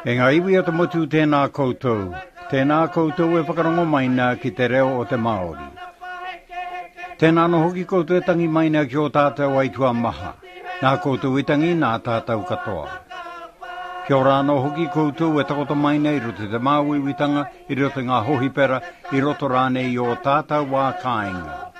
E ngā iwi o te motu tēnā koutou. Tēnā koutou e whakarongo maina ki te reo o te Māori. Tēnā no hoki koutou e tangi maina ki o tātou aitua maha. Nā koutou i tangi nā tātou katoa. Kia ora no hoki koutou e takoto maina i roto te māwiwitanga, i roto ngā hohipera, i roto rānei o tātou wā kāinga.